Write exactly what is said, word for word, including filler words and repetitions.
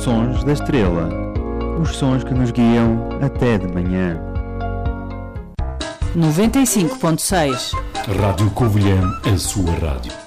Sons da Estrela. Os sons que nos guiam até de manhã. noventa e cinco ponto seis Rádio Covilhã, a sua rádio.